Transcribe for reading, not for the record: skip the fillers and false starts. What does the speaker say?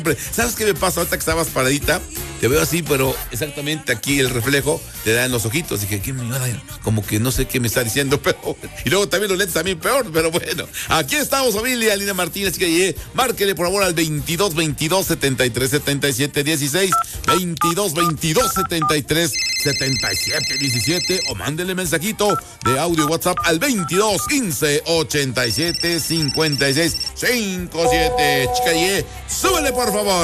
¿Sabes qué me pasa ahorita que estabas paradita? Te veo así, pero exactamente aquí el reflejo te da en los ojitos. Dije, ¿qué me iba a dar? Como que no sé qué me está diciendo, pero... Y luego también los lentes también peor, pero bueno. Aquí estamos, familia. Lina Martínez, que márquele por favor al 22 22 73 77 16, 22 22 73 77 17, o mándele mensajito de audio WhatsApp al 22 15 87 56 57. Chica, súbele por favor.